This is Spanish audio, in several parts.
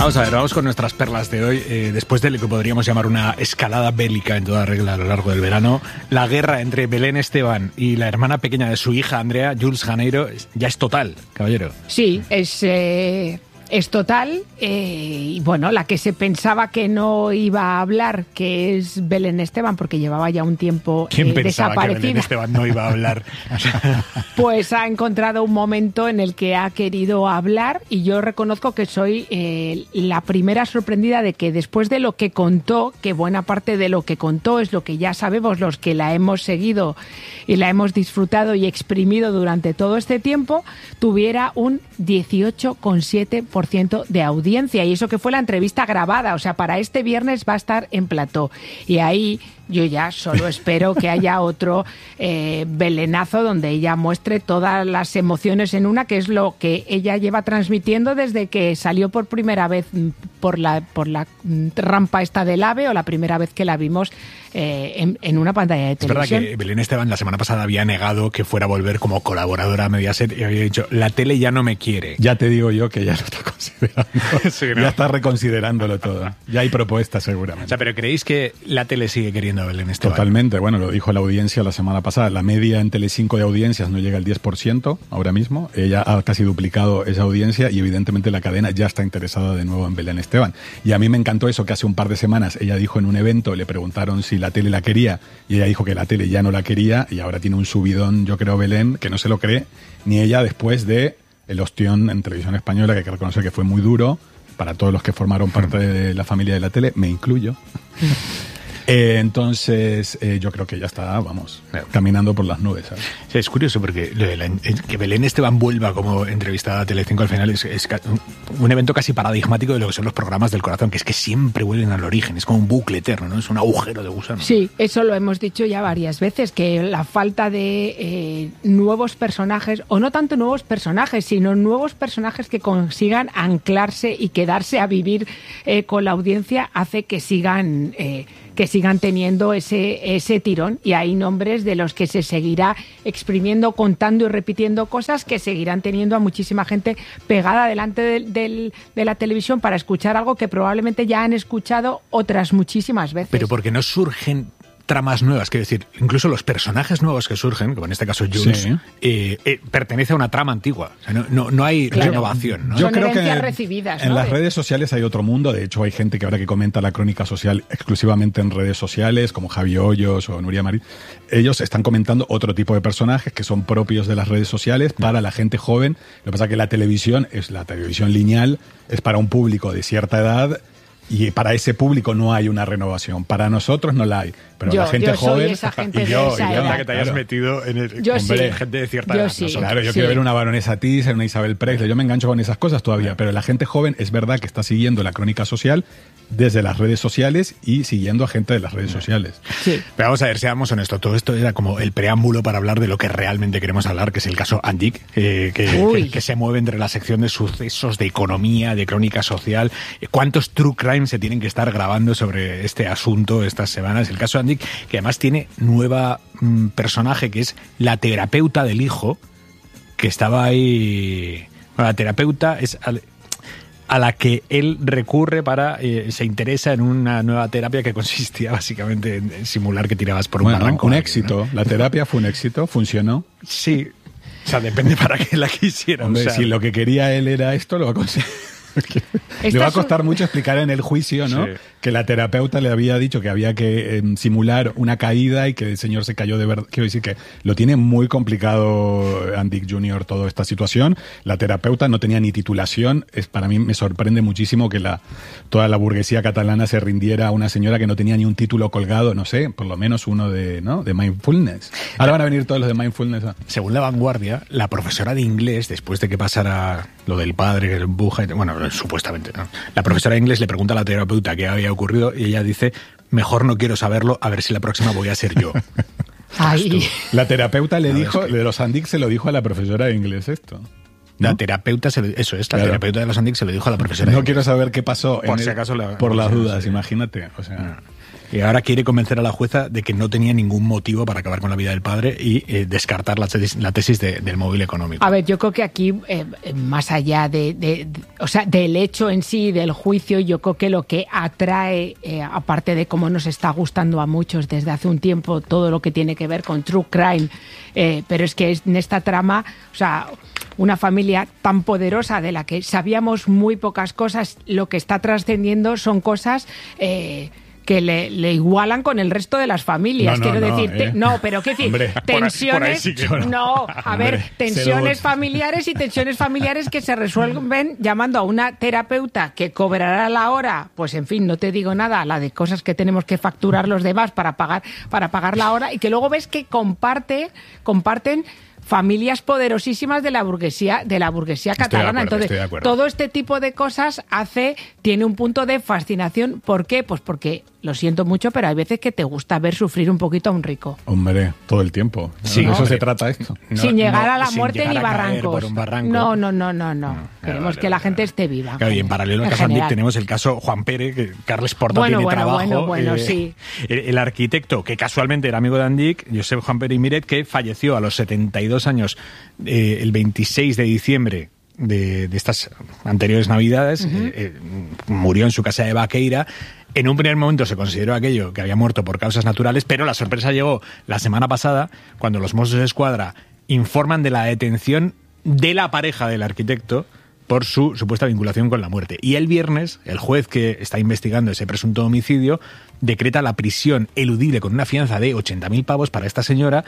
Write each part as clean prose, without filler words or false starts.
Vamos a ver, vamos con nuestras perlas de hoy. Después de lo que podríamos llamar una escalada bélica en toda regla a lo largo del verano, la guerra entre Belén Esteban y la hermana pequeña de su hija, Andrea, Jules Janeiro, ya es total, caballero. Sí, es total. Y bueno, la que se pensaba que no iba a hablar, que es Belén Esteban, porque llevaba ya un tiempo ¿Quién pensaba desaparecida. que Belén Esteban no iba a hablar? Pues ha encontrado un momento en el que ha querido hablar, y yo reconozco que soy la primera sorprendida de que después de lo que contó, que buena parte de lo que contó es lo que ya sabemos los que la hemos seguido y la hemos disfrutado y exprimido durante todo este tiempo, tuviera un 18,7% de audiencia, y eso que fue la entrevista grabada, o sea, para este viernes va a estar en plató, y ahí yo ya solo espero que haya otro belenazo donde ella muestre todas las emociones en una, que es lo que ella lleva transmitiendo desde que salió por primera vez por la rampa esta del AVE, o la primera vez que la vimos en una pantalla de televisión. Es verdad que Belén Esteban la semana pasada había negado que fuera a volver como colaboradora a Mediaset y había dicho, la tele ya no me quiere. Ya te digo yo que ya lo está considerando. Sí, ¿no? Ya está reconsiderándolo todo. Ya hay propuestas seguramente. O sea, pero ¿creéis que la tele sigue queriendo a Belén Esteban? Totalmente. Bueno, lo dijo la audiencia la semana pasada. La media en Telecinco de audiencias no llega al 10% ahora mismo. Ella ha casi duplicado esa audiencia y evidentemente la cadena ya está interesada de nuevo en Belén Esteban. Y a mí me encantó eso que hace un par de semanas ella dijo en un evento, le preguntaron si la tele la quería y ella dijo que la tele ya no la quería, y ahora tiene un subidón, yo creo, Belén, que no se lo cree ni ella después de el ostión en Televisión Española, que hay que reconocer que fue muy duro para todos los que formaron parte de la familia de la tele, me incluyo. Entonces, yo creo que ya está, vamos, caminando por las nubes, ¿sabes? Sí, es curioso porque que Belén Esteban vuelva como entrevistada a Telecinco al final es un evento casi paradigmático de lo que son los programas del corazón, que es que siempre vuelven al origen, es como un bucle eterno, ¿no? Es un agujero de gusano. Sí, eso lo hemos dicho ya varias veces, que la falta de nuevos personajes, o no tanto nuevos personajes, sino nuevos personajes que consigan anclarse y quedarse a vivir con la audiencia, hace que sigan teniendo ese tirón, y hay nombres de los que se seguirá exprimiendo, contando y repitiendo cosas que seguirán teniendo a muchísima gente pegada delante de la televisión para escuchar algo que probablemente ya han escuchado otras muchísimas veces. Pero porque no surgen tramas nuevas, quiero decir, incluso los personajes nuevos que surgen, como en este caso Jules, sí, pertenece a una trama antigua. O sea, no hay renovación, ¿no? Yo creo que recibidas, en ¿no? las redes sociales hay otro mundo. De hecho, hay gente que ahora que comenta la crónica social exclusivamente en redes sociales, como Javi Hoyos o Nuria Marín. Ellos están comentando otro tipo de personajes que son propios de las redes sociales para la gente joven. Lo que pasa es que la televisión lineal, es para un público de cierta edad. Y para ese público no hay una renovación. Para nosotros no la hay. Pero la gente joven... Soy esa gente y yo, de esa edad. que te hayas metido en el... gente de cierta edad. Sí. Claro, yo quiero ver una Baronesa Thyssen, una Isabel Presley. Yo me engancho con esas cosas todavía. Pero la gente joven es verdad que está siguiendo la crónica social desde las redes sociales y siguiendo a gente de las redes sociales. Sí. Pero vamos a ver, seamos honestos. Todo esto era como el preámbulo para hablar de lo que realmente queremos hablar, que es el caso Andic, que se mueve entre la sección de sucesos, de economía, de crónica social. ¿Cuántos true crime se tienen que estar grabando sobre este asunto estas semanas? El caso Andic, que además tiene nueva personaje, que es la terapeuta del hijo, que estaba ahí... Bueno, la terapeuta es a la que él recurre se interesa en una nueva terapia que consistía básicamente en simular que tirabas por un barranco. Un éxito. ¿No? La terapia fue un éxito, funcionó. Sí, o sea, depende para qué la quisieran. Hombre, o sea, si lo que quería él era esto, lo va a conseguir. Le va a costar mucho explicar en el juicio, ¿no? Sí. Que la terapeuta le había dicho que había que simular una caída y que el señor se cayó de verdad. Quiero decir que lo tiene muy complicado Andic Jr. toda esta situación. La terapeuta no tenía ni titulación. Para mí me sorprende muchísimo que toda la burguesía catalana se rindiera a una señora que no tenía ni un título colgado, no sé, por lo menos uno de mindfulness. Ahora van a venir todos los de mindfulness. Según La Vanguardia, la profesora de inglés, después de que pasara lo del padre que empuja, bueno, supuestamente, ¿no? La profesora de inglés le pregunta a la terapeuta qué había ocurrido y ella dice, mejor no quiero saberlo, a ver si la próxima voy a ser yo. Ay. La terapeuta le dijo, de los Andic se lo dijo a la profesora de inglés esto. ¿No? La terapeuta, terapeuta de los Andic se lo dijo a la profesora. No quiero saber qué pasó por si acaso por las dudas, imagínate. O sea, Y ahora quiere convencer a la jueza de que no tenía ningún motivo para acabar con la vida del padre y descartar la tesis del móvil económico. A ver, yo creo que aquí, más allá o sea, del hecho en sí, del juicio, yo creo que lo que atrae, aparte de cómo nos está gustando a muchos desde hace un tiempo todo lo que tiene que ver con True Crime, pero es que en esta trama, o sea, una familia tan poderosa de la que sabíamos muy pocas cosas, lo que está trascendiendo son cosas que le igualan con el resto de las familias. Quiero decir, pero qué decir, hombre, tensiones, tensiones familiares y tensiones familiares que se resuelven llamando a una terapeuta que cobrará la hora, pues en fin, no te digo nada, la de cosas que tenemos que facturar los demás para pagar la hora, y que luego ves que comparten familias poderosísimas de la burguesía catalana. Entonces, todo este tipo de cosas tiene un punto de fascinación. ¿Por qué? Pues porque, lo siento mucho, pero hay veces que te gusta ver sufrir un poquito a un rico. Hombre, todo el tiempo. Sí, eso se trata esto. Sin llegar a la muerte ni barrancos. No. Queremos que la gente esté viva. Claro, y en paralelo al caso Andic tenemos el caso Juan Pérez, que Carles Porta tiene trabajo. Bueno, sí. El arquitecto, que casualmente era amigo de Andic, Josep Juan Pérez y Miret, que falleció a los 72 años, el 26 de diciembre de estas anteriores Navidades, murió en su casa de Baqueira. En un primer momento se consideró aquello que había muerto por causas naturales, pero la sorpresa llegó la semana pasada cuando los Mossos d'Esquadra informan de la detención de la pareja del arquitecto por su supuesta vinculación con la muerte. Y el viernes, el juez que está investigando ese presunto homicidio decreta la prisión eludible con una fianza de 80.000 pavos para esta señora,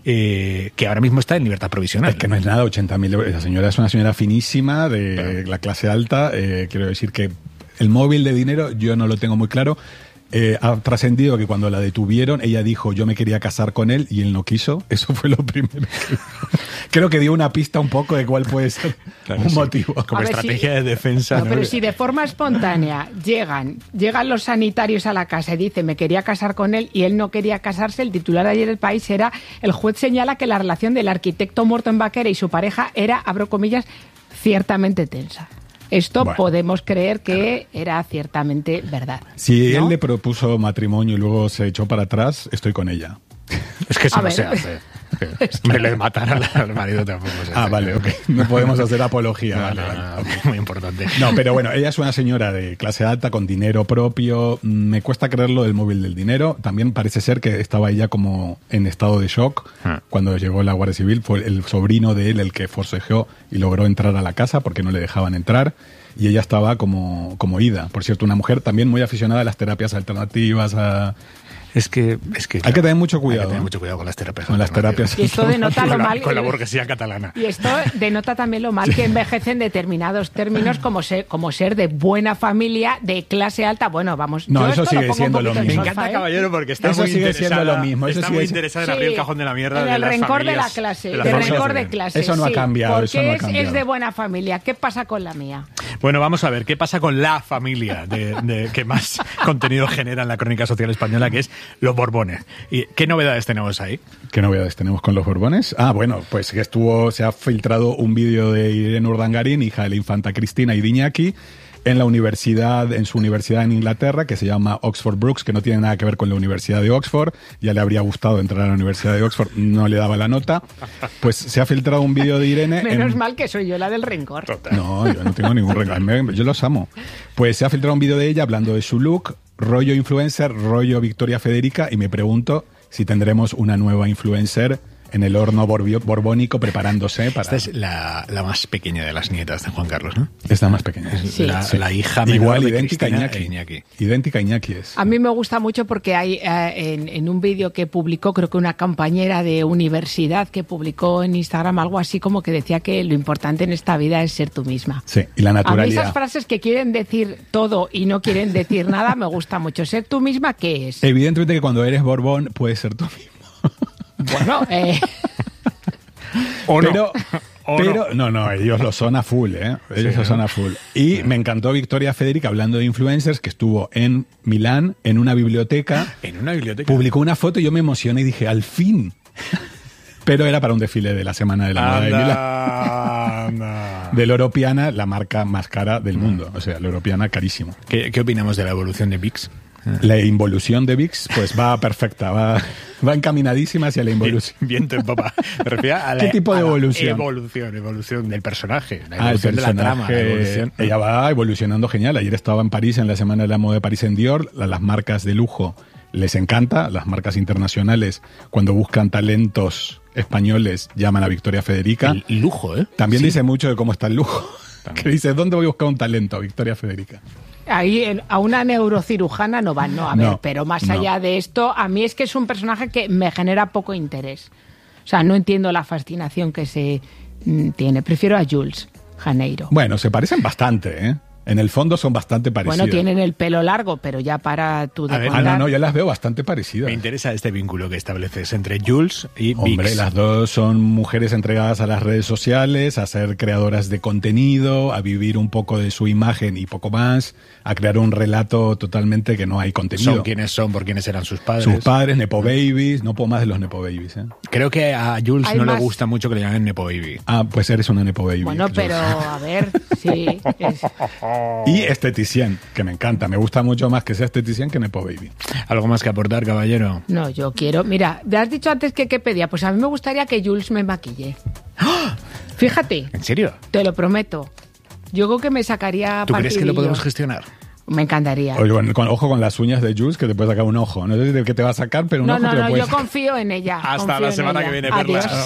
que ahora mismo está en libertad provisional. Es que no es nada, 80.000. La señora es una señora finísima de la clase alta. Quiero decir que el móvil de dinero yo no lo tengo muy claro. Ha trascendido que cuando la detuvieron, ella dijo, yo me quería casar con él, y él no quiso. Eso fue lo primero que creo que dio una pista un poco de cuál puede ser un motivo. Como estrategia de defensa. No, pero si de forma espontánea llegan los sanitarios a la casa y dicen, me quería casar con él, y él no quería casarse, el titular de ayer del País era, el juez señala que la relación del arquitecto muerto en Baqueira y su pareja era, abro comillas, ciertamente tensa. Esto podemos creer que era ciertamente verdad. Si él le propuso matrimonio y luego se echó para atrás, estoy con ella. Es que eso no se hace. Me lo de matar al marido tampoco se hace. Vale, ok. No podemos hacer apología. No, muy importante. No, pero bueno, ella es una señora de clase alta, con dinero propio. Me cuesta creerlo del móvil del dinero. También parece ser que estaba ella como en estado de shock cuando llegó la Guardia Civil. Fue el sobrino de él el que forcejeó y logró entrar a la casa porque no le dejaban entrar. Y ella estaba como ida. Por cierto, una mujer también muy aficionada a las terapias alternativas, Es que hay que tener mucho cuidado. Hay que tener mucho cuidado con las terapias. Con las terapias. Y esto denota lo mal. Con la burguesía catalana. Y esto denota también lo mal que envejecen determinados términos como ser de buena familia, de clase alta. Bueno, vamos. No, eso sigue siendo lo mismo. Me encanta, caballero, porque está muy interesada. Está muy interesada en abrir el cajón de la mierda. En el rencor de la clase. El rencor de clase. Eso no ha cambiado. Porque es de buena familia. ¿Qué pasa con la mía? Bueno, vamos a ver qué pasa con la familia que más contenido genera en la crónica social española, que es los Borbones. ¿Y qué novedades tenemos ahí? ¿Qué novedades tenemos con los Borbones? Bueno, pues que se ha filtrado un vídeo de Irene Urdangarín, hija de la infanta Cristina y de Iñaki, en su universidad en Inglaterra, que se llama Oxford Brookes, que no tiene nada que ver con la Universidad de Oxford. Ya le habría gustado entrar a la Universidad de Oxford, no le daba la nota. Pues se ha filtrado un vídeo de Irene. Menos mal que soy yo la del rencor. Total. No, yo no tengo ningún rencor. Yo los amo. Pues se ha filtrado un vídeo de ella hablando de su look, rollo influencer, rollo Victoria Federica, y me pregunto si tendremos una nueva influencer en el horno borbónico preparándose para... Esta es la más pequeña de las nietas de Juan Carlos, ¿no? Es la más pequeña. Sí. La hija menor igual, de idéntica Cristina Iñaki. Idéntica Iñaki es. A mí me gusta mucho porque hay en un vídeo que publicó, creo que una compañera de universidad que publicó en Instagram algo así como que decía que lo importante en esta vida es ser tú misma. Sí, y la naturalidad. A mí esas frases que quieren decir todo y no quieren decir nada me gusta mucho. ¿Ser tú misma qué es? Evidentemente que cuando eres Borbón puedes ser tú mismo. Bueno, Pero no, ellos lo son a full, Ellos lo son a full. Y me encantó Victoria Federica, hablando de influencers, que estuvo en Milán, en una biblioteca. ¿En una biblioteca? Publicó una foto y yo me emocioné y dije, al fin. Pero era para un desfile de la Semana de la Moda de Milán. De L'Europeana, la marca más cara del mundo. O sea, L'Europeana, carísimo. ¿Qué opinamos de la evolución de VIX? La involución de VIX pues va perfecta, va encaminadísima hacia la involución. Viento en popa. Me refiero a ¿Qué tipo de evolución? Evolución del personaje, la El evolución de la trama. La evolución. Ella va evolucionando genial. Ayer estaba en París, en la Semana de la Moda de París en Dior. Las marcas de lujo les encanta, las marcas internacionales, cuando buscan talentos españoles, llaman a Victoria Federica. El lujo, ¿eh? También dice mucho de cómo está el lujo. Que dice, ¿dónde voy a buscar un talento? Victoria Federica. Ahí a una neurocirujana no van, no, a ver, pero más allá de esto, a mí es que es un personaje que me genera poco interés. O sea, no entiendo la fascinación que se tiene. Prefiero a Jules Janeiro. Bueno, se parecen bastante, ¿eh? En el fondo son bastante parecidas. Bueno, tienen el pelo largo, pero ya para tu de contar... no, yo las veo bastante parecidas. Me interesa este vínculo que estableces entre Jules y Vix. Hombre, las dos son mujeres entregadas a las redes sociales, a ser creadoras de contenido, a vivir un poco de su imagen y poco más, a crear un relato totalmente que no hay contenido. Son quienes son, por quienes eran sus padres. Sus padres, Nepo Babies, no puedo más de los Nepo Babies. Creo que a Jules Hay no más... le gusta mucho que le llamen Nepo Baby. Ah, pues eres una Nepo Baby. Bueno, pero a ver, sí... Y esteticien, que me encanta. Me gusta mucho más que sea esteticien que Nepo Baby. ¿Algo más que aportar, caballero? No, yo quiero... Mira, ¿te has dicho antes que qué pedía? Pues a mí me gustaría que Jules me maquille. ¡Ah! Fíjate. ¿En serio? Te lo prometo. Yo creo que me sacaría ¿Tú crees que lo partidillo. podemos gestionar? Me encantaría. Oye, ojo con las uñas de Jules, que te puede sacar un ojo. No sé de qué te va a sacar, pero un ojo te lo puedes yo confío en ella. Hasta confío la en semana ella. que viene, Perla. Adiós.